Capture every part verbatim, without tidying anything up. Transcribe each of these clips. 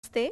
ನಮಸ್ತೆ.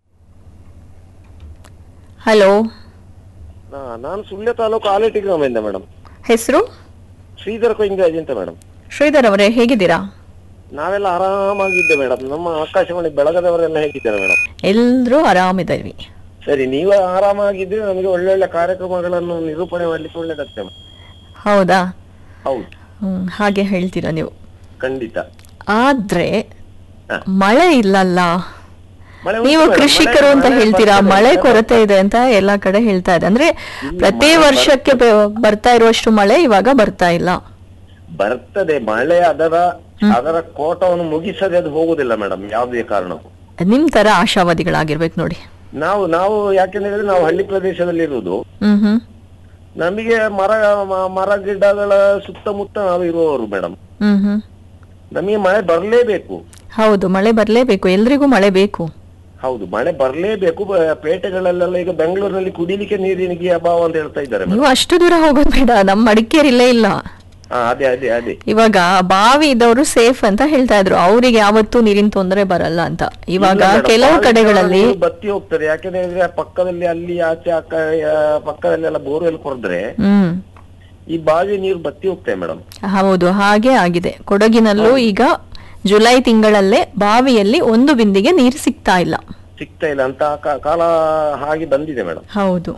ಹಲೋ, ನಾ- ನಾನು ಸುಳ್ಯ ತಾಲೂಕು ಆಲೇಟಿ ಗ್ರಾಮದಿಂದ ಮೇಡಮ್. ಹೆಸರು ಶ್ರೀಧರ ಕೊಯ್ಂಗಾಜಿ ಅಂತ ಮೇಡಮ್. ಶ್ರೀಧರ್ ಅವರೇ, ಹೇಗಿದ್ದೀರಾ? ನಾವೆಲ್ಲ ಆರಾಮಾಗಿದ್ದೆ ಮೇಡಮ್. ನಮ್ಮ ಆಕಾಶವಾಣಿ ಬೆಳಗದವರೆಲ್ಲ ಹೇಗಿದ್ದಾರೆ ಮೇಡಮ್? ಎಲ್ಲರೂ ಆರಾಮಿದ್ದೀವಿ. ಸರಿ, ನೀವು ಆರಾಮಾಗಿದ್ರೆ ನಮಗೆ ಒಳ್ಳೊಳ್ಳೆ ಕಾರ್ಯಕ್ರಮಗಳನ್ನು ನಿರೂಪಣೆ ಮಾಡ್ಲಿಕ್ಕೆ ಒಳ್ಳೇದಾಗ್ತದೆ ಮೇಡಮ್. ಹೌದಾ? ಹೌದು, ಹ್ಮ್, ಹಾಗೆ ಹೇಳ್ತೀರಾ ನೀವು. ಖಂಡಿತ. ಆದ್ರೆ ಹ. ಮಳೆ ಇಲ್ಲಲ್ಲ. ಮಳೆ ಉಂಟು ನೀವು ಮೇಡಮ್, ಕೃಷಿಕರು ಮಳೆ- ಅಂತ ಮಳೆ ಹೇಳ್ತೀರಾ, ಬರ್ತದೆ, ಮಳೆ ಮಳೆ ಕೊರತೆ ಇದೆ ಅಂತ ಎಲ್ಲಾ ಕಡೆ ಹೇಳ್ತಾ ಇದೆ. ಅಂದ್ರೆ ಇಲ್ಲ, ಪ್ರತಿ ಮಳೆ ವರ್ಷಕ್ಕೆ ಬ- ಬರ್ತಾ ಇರುವಷ್ಟು ಮಳೆ ಇವಾಗ ಬರ್ತಾ ಇಲ್ಲ. ಬರ್ತದೆ ಮಳೆ. ಅದರ ಅದರ ಕೋಟವನ್ನು ಮುಗಿಸದೆ ಅದು ಹೋಗುದಿಲ್ಲ ಮೇಡಮ್, ಯಾವುದೇ ಕಾರಣಕ್ಕೂ. ನಿಮ್ ತರ ಆಶಾವಾದಿಗಳಾಗಿರ್ಬೇಕು ನೋಡಿ. ನಾವು ನಾವು ಯಾಕೆಂದ್ರೆ ನಾವು ಹಳ್ಳಿ ಪ್ರದೇಶದಲ್ಲಿ ಇರುವುದು. ಹ್ಮ್ ಹ್ಮ್ ನಮಗೆ ಮರ ಮ- ಮರ ಗಿಡಗಳ ಸುತ್ತಮುತ್ತ ನಾವು ಇರುವವರು ಮೇಡಮ್. ಹ್ಮ್ ಹ್ಮ್ ನಮಗೆ ಮಳೆ ಬರ್ಲೇಬೇಕು. ಹೌದು, ಮಳೆ ಬರ್ಲೇಬೇಕು. ಎಲ್ರಿಗೂ ಮಳೆ ಬೇಕು. ಹೌದು, ಮಳೆ ಬರ್ಲೇಬೇಕು. ಬ- ಪೇಟೆಗಳಲ್ಲೆಲ್ಲ ಈಗ ಬೆಂಗಳೂರಿನಲ್ಲಿ ಕುಡಿಲಿಕ್ಕೆ ನೀರಿನಿಗೆ ಅಭಾವ ಅಂತ ಹೇಳ್ತಾ ಇದ್ದಾರೆ ಮೇಡಮ್. ನೀವು ಅಷ್ಟು ದೂರ ಹೋಗೋದು ಬೇಡ, ನಮ್ಮ ಮಡಿಕೇರಿಲೇ ಇಲ್ಲ. ಹಾ, ಅದೇ ಅದೇ ಅದೇ ಇವಾಗ ಬಾವಿ ಇದ್ದವರು ಸೇಫ್ ಅಂತ ಹೇಳ್ತಾ ಇದ್ರು, ಅವರಿಗೆ ಯಾವತ್ತೂ ನೀರಿನ ತೊಂದರೆ ಬರಲ್ಲ ಅಂತ. ಇವಾಗ ಇಲ್ಲ ಮೇಡಮ್, ಕೆಲವು ಬಾವಿ ಕಡೆಗಳಲ್ಲಿ ನೀರು ಬತ್ತಿ ಹೋಗ್ತದೆ. ಯಾಕೆಂದ್ರೆ ಆ ಪಕ್ಕದಲ್ಲಿ ಅಲ್ಲಿ ಆಚೆ ಅಕ್ಕ ಆ, ಪಕ್ಕದಲ್ಲೆಲ್ಲ ಬೋರ್ವೆಲ್ ಕೊರೆದ್ರೆ ಹ್ಮ್ ಈ ಬಾವಿ ನೀರು ಬತ್ತಿ ಹೋಗ್ತದೆ ಮೇಡಮ್. ಹೌದು, ಹಾಗೆ ಆಗಿದೆ. ಕೊಡಗಿನಲ್ಲೂ ಈಗ ಜುಲೈ ತಿಂಗಳಲ್ಲೇ ಬಾವಿಯಲ್ಲಿ ಒಂದು ಬಿಂದಿಗೆ ನೀರು ಸಿಗ್ತಾ ಇಲ್ಲ. ಸಿಗ್ತಾ ಇಲ್ಲ ಅಂತ ಆ ಕಾ- ಕಾಲ ಹಾಗೆ ಬಂದಿದೆ ಮೇಡಮ್. ಹೌದು,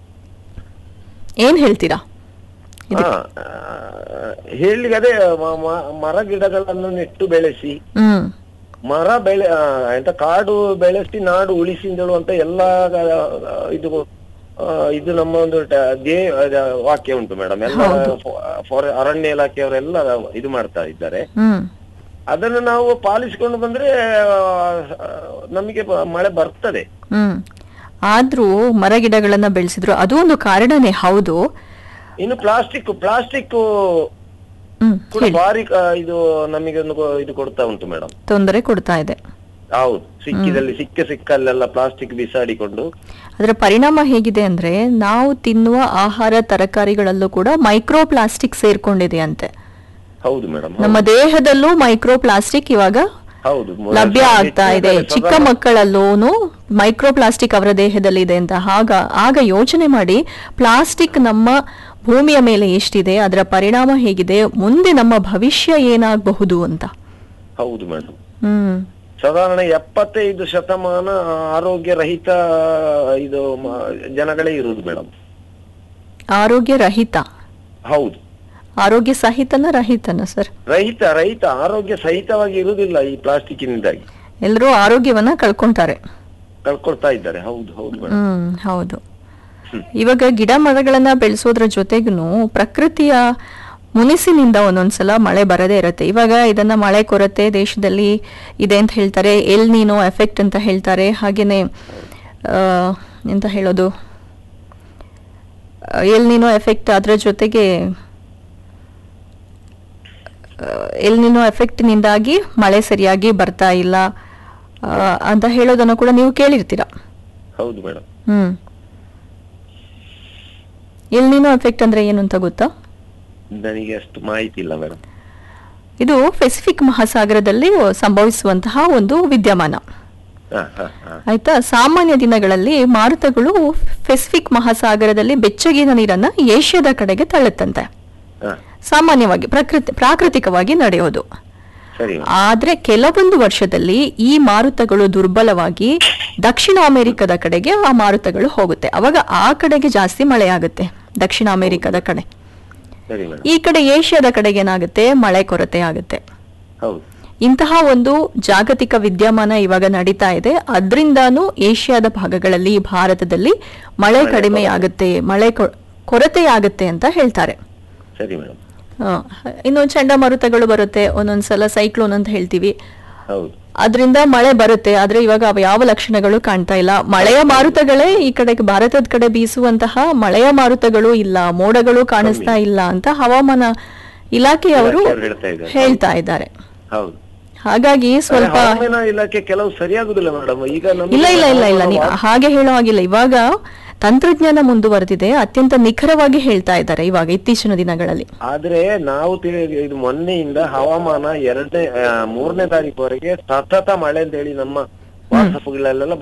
ಏನ್ ಹೇಳ್ತೀರಾ? ಹಾ, ಆ, ಹೇಳಲಿಕ್ಕೆ ಅದೇ ಮ- ಮ- ಮರ ಗಿಡಗಳನ್ನು ನೆಟ್ಟು ಬೆಳೆಸಿ, ಹ್ಮ್ ಮರ ಬೆಳೆ ಆ, ಎಂತ ಕಾಡು ಬೆಳೆಸಿ ನಾಡು ಉಳಿಸಿ ಅಂತ ಹೇಳುವಂತ ಎಲ್ಲಾ ಆ, ಇದು ಆ, ಇದು ನಮ್ಮ ಒಂದು ಟ- ಧ್ಯೇಯ ಅದ ವಾಕ್ಯ ಉಂಟು ಮೇಡಮ್. ಎಲ್ಲ ಫಾರೆ ಅರಣ್ಯ ಇಲಾಖೆಯವರೆಲ್ಲ ಇದು ಮಾಡ್ತಾ ಇದ್ದಾರೆ. ಹ್ಮ್ ಅದನ್ನು ನಾವು ಪಾಲಿಸಿಕೊಂಡು ಬಂದ್ರೆ ಆ, ನಮಗೆ ಬ- ಮಳೆ ಬರ್ತದೆ. ಹ್ಮ್ ಆದ್ರೂ ಮರ ಗಿಡಗಳನ್ನ ಬೆಳೆಸಿದ್ರು, ಅದು ಒಂದು ಕಾರಣನೇ ಹೌದು. ಇನ್ನು ಪ್ಲಾಸ್ಟಿಕ್ ಪ್ಲಾಸ್ಟಿಕ್ ಹ್ಮ್ ಕೂಡ ಹೇಳಿ. ಭಾರಿ ಆ, ಇದು ನಮಗೆ ಒಂದು ಕೊ- ಇದು ಕೊಡ್ತಾ ಉಂಟು ಮೇಡಮ್. ತೊಂದರೆ ಕೊಡ್ತಾ ಇದೆ. ಹೌದು, ಸಿಕ್ಕಿದಲ್ಲಿ ಸಿಕ್ಕ ಸಿಕ್ಕಲ್ಲೆಲ್ಲ ಪ್ಲಾಸ್ಟಿಕ್ ಬಿಸಾಡಿಕೊಂಡು. ಅದರ ಪರಿಣಾಮ ಹೇಗಿದೆ ಅಂದ್ರೆ, ನಾವು ತಿನ್ನುವ ಆಹಾರ ತರಕಾರಿಗಳಲ್ಲೂ ಕೂಡ ಮೈಕ್ರೋ ಪ್ಲಾಸ್ಟಿಕ್ ಸೇರ್ಕೊಂಡಿದೆ ಅಂತೆ. ಹೌದು ಮೇಡಮ್. ನಮ್ಮ ದೇಹದಲ್ಲೂ ಮೈಕ್ರೋ ಪ್ಲಾಸ್ಟಿಕ್ ಇವಾಗ ಹೌದು, ಲಭ್ಯ ಆಗ್ತಾ ಇದೆ. ಚಿಕ್ಕ ಮಕ್ಕಳಲ್ಲೂ ಮೈಕ್ರೋ ಪ್ಲಾಸ್ಟಿಕ್ ಅವರ ದೇಹದಲ್ಲಿ ಇದೆ ಅಂತ. ಆಗ ಆಗ ಯೋಚನೆ ಮಾಡಿ, ಪ್ಲಾಸ್ಟಿಕ್ ನಮ್ಮ ಭೂಮಿಯ ಮೇಲೆ ಎಷ್ಟಿದೆ, ಅದರ ಪರಿಣಾಮ ಹೇಗಿದೆ, ಮುಂದೆ ನಮ್ಮ ಭವಿಷ್ಯ ಏನಾಗಬಹುದು ಅಂತ. ಹೌದು ಮೇಡಮ್. ಹ್ಮ್ ಸಾಧಾರಣ ಎಪ್ಪತ್ತೈದು ಶತಮಾನ ಆರೋಗ್ಯ ರಹಿತ ಇದು ಮ- ಜನಗಳೇ ಇರುವುದು ಮೇಡಮ್. ಆರೋಗ್ಯ ರಹಿತ? ಹೌದು, ಆರೋಗ್ಯ ಸಹಿತನ ರಹಿತನ ಸರ್? ರಹಿತ ರಹಿತ ಆರೋಗ್ಯ ಸಹಿತವಾಗಿ ಇರುವುದಿಲ್ಲ ಈ ಪ್ಲಾಸ್ಟಿಕ್ನಿಂದಾಗಿ. ಎಲ್ಲರೂ ಆರೋಗ್ಯವನ್ನ ಕಳ್ಕೊಂತಾರೆ. ಕಳ್ಕೊಳ್ತಾ ಇದ್ದಾರೆ. ಹೌದು ಹೌದು ಮೇಡಮ್. ಹ್ಮ್ ಹೌದು. ಇವಾಗ ಗಿಡ ಮರಗಳನ್ನ ಬೆಳೆಸೋದ್ರ ಜೊತೆಗೂ ಪ್ರಕೃತಿಯ ಮುನಿಸಿನಿಂದ ಒಂದೊಂದ್ಸಲ ಮಳೆ ಬರದೇ ಇರುತ್ತೆ. ಇವಾಗ ಇದನ್ನ ಮಳೆ ಕೊರತೆ ದೇಶದಲ್ಲಿ ಇದೆ ಅಂತ ಹೇಳ್ತಾರೆ, ಎಲ್ ನೀನೋ ಎಫೆಕ್ಟ್ ಅಂತ ಹೇಳ್ತಾರೆ. ಹಾಗೇನೆ ಆ, ಎಂತ ಹೇಳೋದು, ಎಲ್ ನೀನೋ ಎಫೆಕ್ಟ್, ಅದರ ಜೊತೆಗೆ ಎಲ್ ನೀನೋ ಎಫೆಕ್ಟ್ನಿಂದಾಗಿ ಮಳೆ ಸರಿಯಾಗಿ ಬರ್ತಾ ಇಲ್ಲ ಆ, ಅಂತ ಹೇಳೋದನ್ನು ಕೂಡ ನೀವು ಕೇಳಿರ್ತೀರಾ. ಹೌದು ಮೇಡಮ್. ಹ್ಮ್ ಎಲ್ ನೀನೋ ಎಫೆಕ್ಟ್ ಅಂದ್ರೆ ಏನು ಅಂತ ಗೊತ್ತಾ? ನನಗೆ ಅಷ್ಟು ಮಾಹಿತಿ ಇಲ್ಲ ಮೇಡಮ್. ಇದು ಪೆಸಿಫಿಕ್ ಮಹಾಸಾಗರದಲ್ಲಿ ಸಂಭವಿಸುವಂತಹ ಒಂದು ವಿದ್ಯಮಾನ. ಹಾ ಹಾ ಹಾ ಆಯ್ತಾ? ಸಾಮಾನ್ಯ ದಿನಗಳಲ್ಲಿ ಮಾರುತಗಳು ಪೆಸಿಫಿಕ್ ಮಹಾಸಾಗರದಲ್ಲಿ ಬೆಚ್ಚಗಿನ ನೀರನ್ನ ಏಷ್ಯಾದ ಕಡೆಗೆ ತಳ್ಳುತ್ತಂತೆ. ಹಾ, ಸಾಮಾನ್ಯವಾಗಿ ಪ್ರಕೃತಿ ಪ್ರಾಕೃತಿಕವಾಗಿ ನಡೆಯೋದು. ಸರಿ. ಆದ್ರೆ ಕೆಲವೊಂದು ವರ್ಷದಲ್ಲಿ ಈ ಮಾರುತಗಳು ದುರ್ಬಲವಾಗಿ ದಕ್ಷಿಣ ಅಮೆರಿಕದ ಕಡೆಗೆ ಆ ಮಾರುತಗಳು ಹೋಗುತ್ತೆ. ಅವಾಗ ಆ ಕಡೆಗೆ ಜಾಸ್ತಿ ಮಳೆ ಆಗುತ್ತೆ, ದಕ್ಷಿಣ ಅಮೆರಿಕದ ಕಡೆ. ಸರಿ ಮೇಡಮ್. ಈ ಕಡೆ ಏಷ್ಯಾದ ಕಡೆಗೆ ಏನಾಗುತ್ತೆ, ಮಳೆ ಕೊರತೆ ಆಗುತ್ತೆ. ಹೌದು. ಇಂತಹ ಒಂದು ಜಾಗತಿಕ ವಿದ್ಯಮಾನ ಇವಾಗ ನಡೀತಾ ಇದೆ. ಅದರಿಂದಾನು ಏಷ್ಯಾದ ಭಾಗಗಳಲ್ಲಿ, ಭಾರತದಲ್ಲಿ ಮಳೆ ಕಡಿಮೆ ಆಗುತ್ತೆ, ಮಳೆ ಕೊ- ಕೊರತೆ ಆಗುತ್ತೆ ಅಂತ ಹೇಳ್ತಾರೆ. ಸರಿ ಮೇಡಮ್. ಆ, ಇನ್ನು ಚಂಡಮಾರುತಗಳು ಬರುತ್ತೆ, ಒಂದೊಂದ್ಸಲ ಸೈಕ್ಲೋನ್ ಅಂತ ಹೇಳ್ತೀವಿ. ಹೌದು. ಅದರಿಂದ ಮಳೆ ಬರುತ್ತೆ, ಆದ್ರೆ ಇವಾಗ ಅವ ಯಾವ ಲಕ್ಷಣಗಳು ಕಾಣ್ತಾ ಇಲ್ಲ. ಮಳೆಯ ಮಾರುತಗಳೇ ಈ ಕಡೆಗೆ ಭಾರತದ ಕಡೆ ಬೀಸುವಂತಹ ಮಳೆಯ ಮಾರುತಗಳು ಇಲ್ಲ, ಮೋಡಗಳು ಕಾಣಿಸ್ತಾ ಇಲ್ಲ ಅಂತ ಹವಾಮಾನ ಇಲಾಖೆಯವರು ಇಲಾಖೆಯವರು ಹೇಳ್ತಾ ಇದ್ದಾರೆ. ಹೇಳ್ತಾ ಇದ್ದಾರೆ. ಹೌದು. ಹಾಗಾಗಿ ಸ್ವಲ್ಪ ಹವಾಮಾನ ಇಲಾಖೆ ಕೆಲವು ಸರಿಯಾಗುದಿಲ್ಲ ಮೇಡಮ್. ಈಗ ನಮಗೆ ಇಲ್ಲ ಇಲ್ಲ ಇಲ್ಲ ಇಲ್ಲ ನೀವು ಹಾಗೆ ಹೇಳೋ ಹಾಗಿಲ್ಲ. ಇವಾಗ ತಂತ್ರಜ್ಞಾನ ಮುಂದುವರೆದಿದೆ, ಅತ್ಯಂತ ನಿಖರವಾಗಿ ಹೇಳ್ತಾ ಇದ್ದಾರೆ ಇವಾಗ ಇತ್ತೀಚಿನ ದಿನಗಳಲ್ಲಿ. ಆದ್ರೆ ನಾವು ತಿಳಿ- ಇದು ಮೊನ್ನೆಯಿಂದ ಹವಾಮಾನ ಎರಡನೇ ಆ, ಮೂರನೇ ತಾರೀಕುವರೆಗೆ ಸತತ ಮಳೆ ಅಂತ ಹೇಳಿ ನಮ್ಮ ವಾಟ್ಸಪ್ಗಳಲ್ಲೆಲ್ಲ